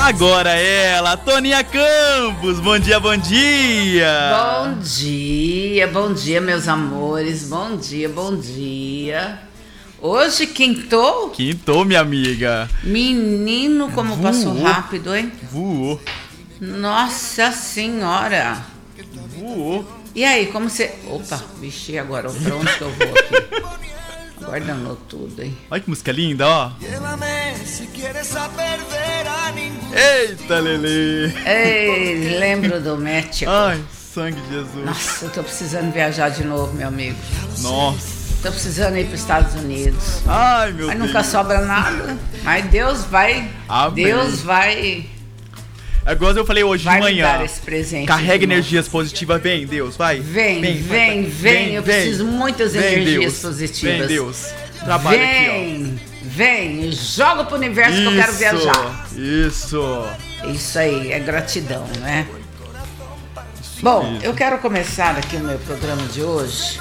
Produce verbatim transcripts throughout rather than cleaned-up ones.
Agora ela, Toninha Campos. Bom dia, bom dia. Bom dia, bom dia, meus amores. Bom dia, bom dia. Hoje quintou? Quintou, minha amiga. Menino, como Voou. Passou rápido, hein? Voou. Nossa senhora. Voou. E aí, como você... Opa, vixe, agora, pra onde que eu vou aqui? Guardando tudo, hein? Olha que música linda, ó. Eita, Lelê. Ei, lembro do México. Ai, sangue de Jesus. Nossa, eu tô precisando viajar de novo, meu amigo. Nossa. Tô precisando ir para os Estados Unidos. Ai, meu Mas Deus. nunca sobra nada. Mas Deus vai... Amém. Deus vai... É igual eu falei hoje vai de manhã. me dar esse presente. Carrega energias positivas. Vem, Deus, vai. Vem, vem, vem. vem, vem. Eu vem. preciso muitas Vem, energias Deus. positivas. Vem, Deus. Trabalha vem, aqui, ó. Vem, joga pro universo isso, que eu quero viajar. Isso. Isso aí, é gratidão, né? Isso Bom, mesmo. eu quero começar aqui o meu programa de hoje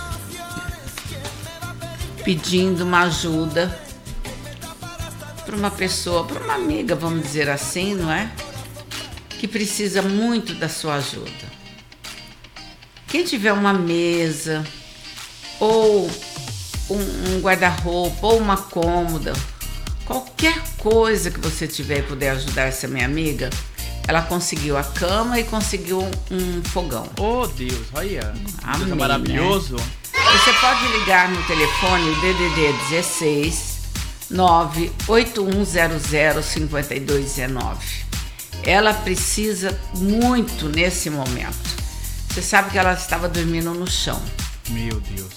pedindo uma ajuda para uma pessoa, para uma amiga, vamos dizer assim, não é? Que precisa muito da sua ajuda. Quem tiver uma mesa, ou um, um guarda-roupa, ou uma cômoda, qualquer coisa que você tiver e puder ajudar essa minha amiga, ela conseguiu a cama e conseguiu um fogão. Oh, Deus, olha. Amém, Deus é maravilhoso. Né? Você pode ligar no telefone o D D D dezesseis, nove oito um zero zero, cinco dois um nove. Ela precisa muito nesse momento. Você sabe que ela estava dormindo no chão. Meu Deus.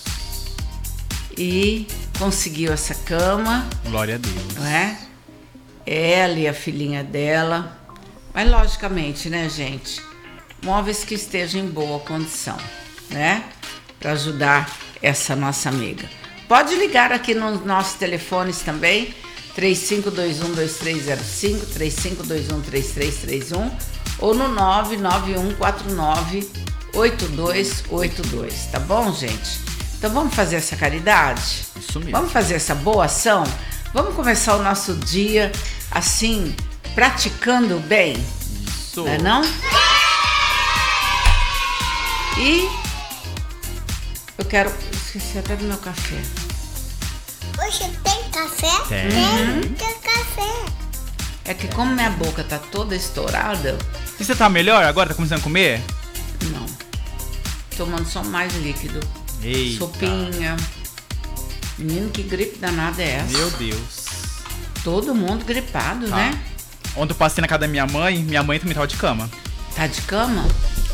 E conseguiu essa cama. Glória a Deus. Não é? Ela e a filhinha dela. Mas logicamente, né, gente? Móveis que estejam em boa condição, né? Para ajudar essa nossa amiga. Pode ligar aqui nos nossos telefones também. três cinco dois um, dois três zero cinco, três cinco dois um, três três três um ou no nove nove um quatro nove oito dois oito dois, tá bom, gente? Então vamos fazer essa caridade? Isso mesmo. Vamos fazer essa boa ação? Vamos começar o nosso dia assim, praticando bem? Isso. Não é não? E eu quero... Esqueci até do meu café. Hoje tem café? Tem. Tem, tem café. É que como minha boca tá toda estourada, E você tá melhor agora? Tá começando a comer? não. Tomando só mais líquido. Eita. Sopinha. Menino, que gripe danada é essa? Meu Deus. Todo mundo gripado, Tá. né? Ontem eu passei na casa da minha mãe. Minha mãe também tava de cama. Tá de cama?